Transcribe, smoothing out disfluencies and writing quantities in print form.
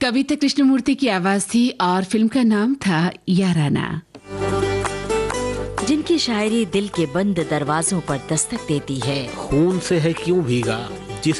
कविता कृष्णमूर्ति की आवाज थी और फिल्म का नाम था याराना। जिनकी शायरी दिल के बंद दरवाजों पर दस्तक देती है। खून से है क्यों भीगा